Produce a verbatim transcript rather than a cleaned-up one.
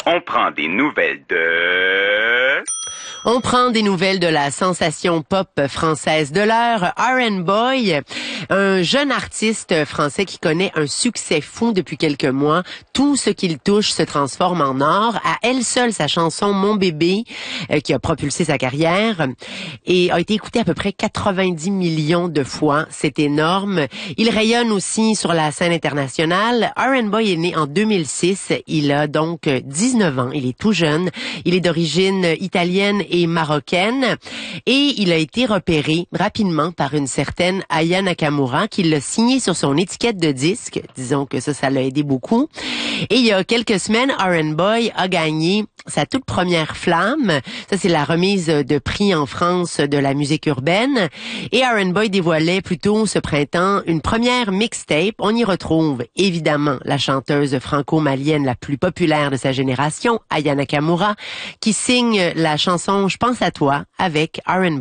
On prend des nouvelles de... On prend des nouvelles de la sensation pop française de l'heure, R and Boy, un jeune artiste français qui connaît un succès fou depuis quelques mois. Tout ce qu'il touche se transforme en or. À elle seule, sa chanson Mon bébé, euh, qui a propulsé sa carrière et a été écoutée à peu près quatre-vingt-dix millions de fois. C'est énorme. Il rayonne aussi sur la scène internationale. R and Boy est né en deux mille six. Il a donc dix-neuf ans. Il est tout jeune. Il est d'origine italienne et marocaine et il a été repéré rapidement par une certaine Aya Nakamura qui l'a signé sur son étiquette de disque. Disons que ça, ça l'a aidé beaucoup. Et il y a quelques semaines, R and Boy a gagné sa toute première flamme. Ça, c'est la remise de prix en France de la musique urbaine. Et R and Boy dévoilait plutôt ce printemps une première mixtape. On y retrouve évidemment la chanteuse franco-malienne la plus populaire de sa génération, Aya Nakamura, qui signe la chanson Je pense à toi avec R and Boy.